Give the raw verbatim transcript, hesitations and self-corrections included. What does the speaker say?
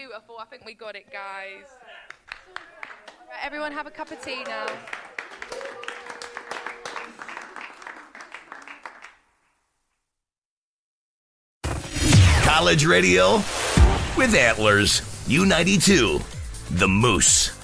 beautiful. I think we got it, guys. Right, everyone have a cup of tea now. College radio with Antlers. U ninety-two, The Moose.